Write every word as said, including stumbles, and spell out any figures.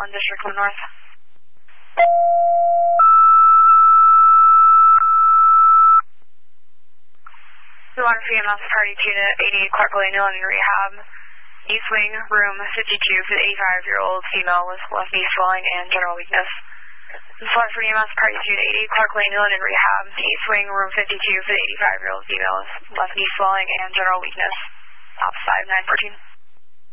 on District one North. We want to see M S Party two to eighty-eight Clark Lane, Newland in rehab. East wing, room fifty-two for the eighty-five-year-old female with left knee swelling and general weakness. This is for E M S Party two to eighty-eight Clark Lane, Newland in rehab. East wing, room fifty-two for the eighty-five-year-old female with left knee swelling and general weekness. Ops five nine fourteen.